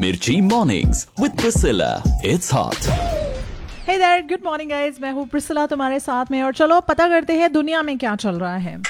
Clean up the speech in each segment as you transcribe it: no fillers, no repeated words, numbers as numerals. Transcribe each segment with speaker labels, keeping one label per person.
Speaker 1: Mirchi Mornings with Priscilla. It's hot.
Speaker 2: Hey there, good morning guys. मैं हूँ Priscilla तुम्हारे साथ में और चलो पता करते हैं दुनिया में क्या चल रहा है।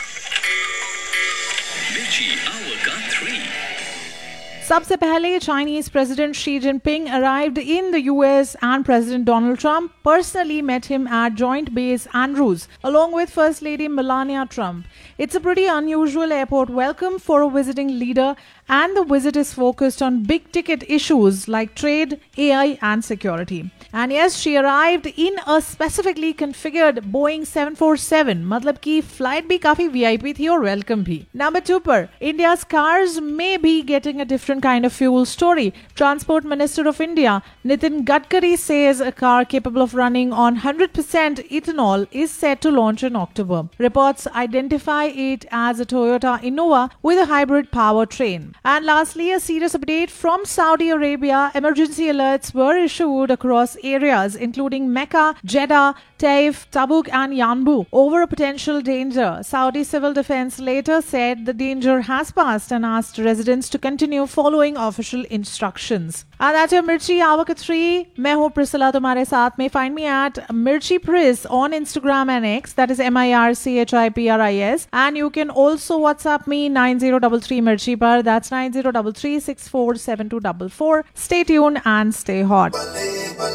Speaker 2: सबसे पहले Chinese President Xi Jinping arrived in the US and President Donald Trump personally met him at Joint Base Andrews along with First Lady Melania Trump. It's a pretty unusual airport welcome for a visiting leader, and the visit is focused on big ticket issues like trade, AI and security. And yes, she arrived in a specifically configured Boeing 747, मतलब कि flight भी काफी VIP थी और welcome भी. Number 2 पर India's cars may be getting a different kind of fuel story. Transport Minister of India Nitin Gadkari says a car capable of running on 100% ethanol is set to launch in October. Reports identify it as a Toyota Innova with a hybrid powertrain. And lastly, a serious update from Saudi Arabia. Emergency alerts were issued across areas including Mecca, Jeddah, Taif, Tabuk and Yanbu over a potential danger. Saudi Civil Defense later said the danger has passed and asked residents to continue following official instructions. And that's your Mirchi Hour 3. मैं हूँ Priscilla तुम्हारे साथ में. Find me at Mirchi Pris on Instagram and X. That is MIRCHIPRIS. And you can also WhatsApp me 9033 Mirchi par. That's 9033647244. Stay tuned and stay hot.